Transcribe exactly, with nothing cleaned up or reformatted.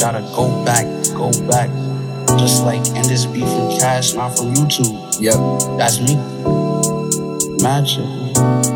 gotta go back, go back. Just like, and this beat from Cash, not from YouTube. Yep. That's me. Magic.